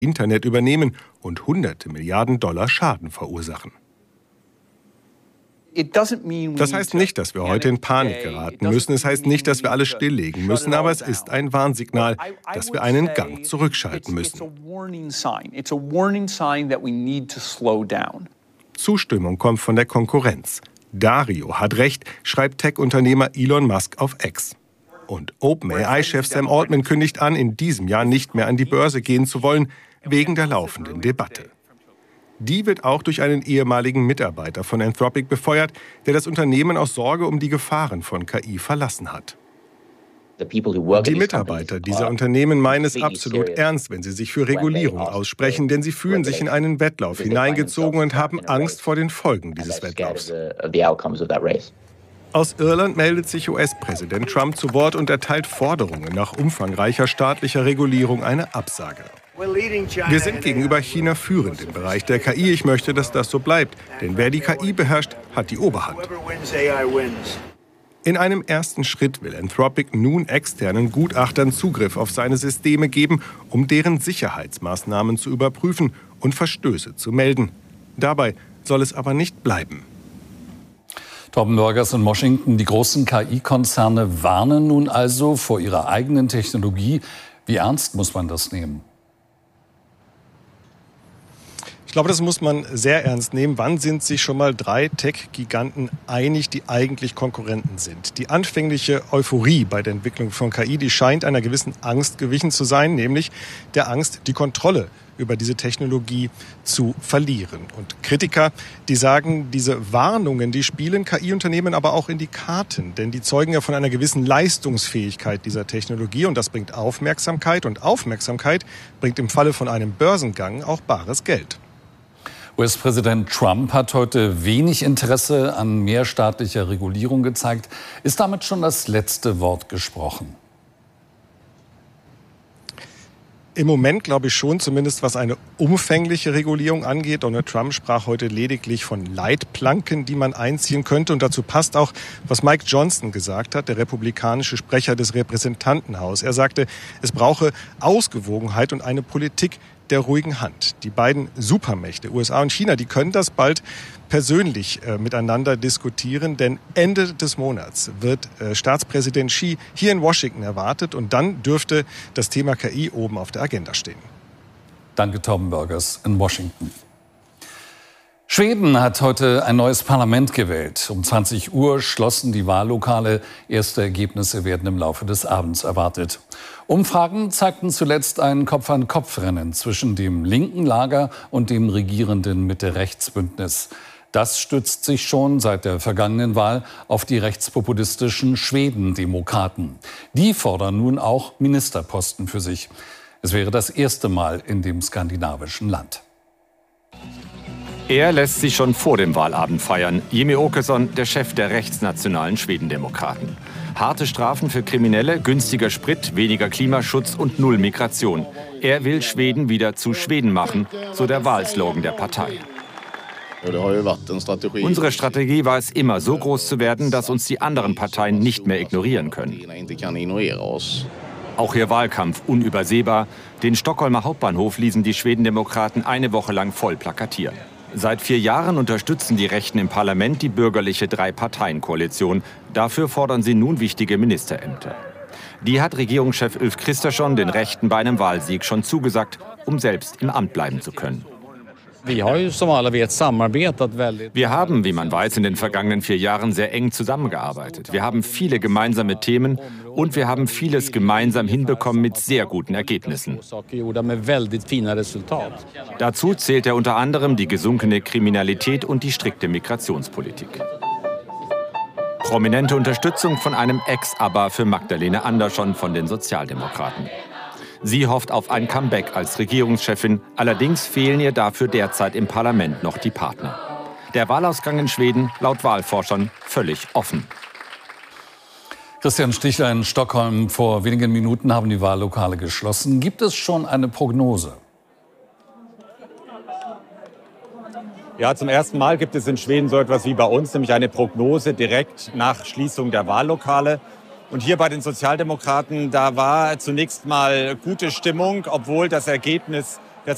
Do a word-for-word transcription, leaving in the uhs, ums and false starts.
Internet übernehmen und hunderte Milliarden Dollar Schaden verursachen. Das heißt nicht, dass wir heute in Panik geraten müssen. Es heißt nicht, dass wir alles stilllegen müssen. Aber es ist ein Warnsignal, dass wir einen Gang zurückschalten müssen. Zustimmung kommt von der Konkurrenz. Dario hat recht, schreibt Tech-Unternehmer Elon Musk auf X. Und OpenAI-Chef Sam Altman kündigt an, in diesem Jahr nicht mehr an die Börse gehen zu wollen, wegen der laufenden Debatte. Die wird auch durch einen ehemaligen Mitarbeiter von Anthropic befeuert, der das Unternehmen aus Sorge um die Gefahren von K I verlassen hat. Die Mitarbeiter dieser Unternehmen meinen es absolut ernst, wenn sie sich für Regulierung aussprechen, denn sie fühlen sich in einen Wettlauf hineingezogen und haben Angst vor den Folgen dieses Wettlaufs. Aus Irland meldet sich U S-Präsident Trump zu Wort und erteilt Forderungen nach umfangreicher staatlicher Regulierung eine Absage. Wir sind gegenüber China führend im Bereich der K I. Ich möchte, dass das so bleibt, denn wer die K I beherrscht, hat die Oberhand. In einem ersten Schritt will Anthropic nun externen Gutachtern Zugriff auf seine Systeme geben, um deren Sicherheitsmaßnahmen zu überprüfen und Verstöße zu melden. Dabei soll es aber nicht bleiben. Torben Börgers in Washington. Die großen K I-Konzerne warnen nun also vor ihrer eigenen Technologie. Wie ernst muss man das nehmen? Ich glaube, das muss man sehr ernst nehmen. Wann sind sich schon mal drei Tech-Giganten einig, die eigentlich Konkurrenten sind? Die anfängliche Euphorie bei der Entwicklung von K I, die scheint einer gewissen Angst gewichen zu sein, nämlich der Angst, die Kontrolle über diese Technologie zu verlieren. Und Kritiker, die sagen, diese Warnungen, die spielen K I-Unternehmen aber auch in die Karten, denn die zeugen ja von einer gewissen Leistungsfähigkeit dieser Technologie und das bringt Aufmerksamkeit und Aufmerksamkeit bringt im Falle von einem Börsengang auch bares Geld. U S-Präsident Trump hat heute wenig Interesse an mehr staatlicher Regulierung gezeigt. Ist damit schon das letzte Wort gesprochen? Im Moment glaube ich schon, zumindest was eine umfängliche Regulierung angeht. Donald Trump sprach heute lediglich von Leitplanken, die man einziehen könnte. Und dazu passt auch, was Mike Johnson gesagt hat, der republikanische Sprecher des Repräsentantenhauses. Er sagte, es brauche Ausgewogenheit und eine Politik der ruhigen Hand. Die beiden Supermächte, U S A und China, die können das bald persönlich äh, miteinander diskutieren, denn Ende des Monats wird äh, Staatspräsident Xi hier in Washington erwartet und dann dürfte das Thema K I oben auf der Agenda stehen. Danke, Torben Börgers in Washington. Schweden hat heute ein neues Parlament gewählt. Um zwanzig Uhr schlossen die Wahllokale. Erste Ergebnisse werden im Laufe des Abends erwartet. Umfragen zeigten zuletzt ein Kopf-an-Kopf-Rennen zwischen dem linken Lager und dem regierenden Mitte-Rechts-Bündnis. Das stützt sich schon seit der vergangenen Wahl auf die rechtspopulistischen Schweden-Demokraten. Die fordern nun auch Ministerposten für sich. Es wäre das erste Mal in dem skandinavischen Land. Er lässt sich schon vor dem Wahlabend feiern. Jimmie Åkesson, der Chef der rechtsnationalen Schwedendemokraten. Harte Strafen für Kriminelle, günstiger Sprit, weniger Klimaschutz und null Migration. Er will Schweden wieder zu Schweden machen, so der Wahlslogan der Partei. Unsere Strategie war es immer, so groß zu werden, dass uns die anderen Parteien nicht mehr ignorieren können. Auch ihr Wahlkampf unübersehbar. Den Stockholmer Hauptbahnhof ließen die Schwedendemokraten eine Woche lang voll plakatieren. Seit vier Jahren unterstützen die Rechten im Parlament die bürgerliche Drei-Parteien-Koalition. Dafür fordern sie nun wichtige Ministerämter. Die hat Regierungschef Ulf Kristersson den Rechten bei einem Wahlsieg schon zugesagt, um selbst im Amt bleiben zu können. Wir haben, wie man weiß, in den vergangenen vier Jahren sehr eng zusammengearbeitet. Wir haben viele gemeinsame Themen und wir haben vieles gemeinsam hinbekommen mit sehr guten Ergebnissen. Dazu zählt er unter anderem die gesunkene Kriminalität und die strikte Migrationspolitik. Prominente Unterstützung von einem Ex-Aber für Magdalena Andersson von den Sozialdemokraten. Sie hofft auf ein Comeback als Regierungschefin, allerdings fehlen ihr dafür derzeit im Parlament noch die Partner. Der Wahlausgang in Schweden, laut Wahlforschern, völlig offen. Christian Stichler in Stockholm. Vor wenigen Minuten haben die Wahllokale geschlossen. Gibt es schon eine Prognose? Ja, zum ersten Mal gibt es in Schweden so etwas wie bei uns, nämlich eine Prognose direkt nach Schließung der Wahllokale. Und hier bei den Sozialdemokraten, da war zunächst mal gute Stimmung, obwohl das Ergebnis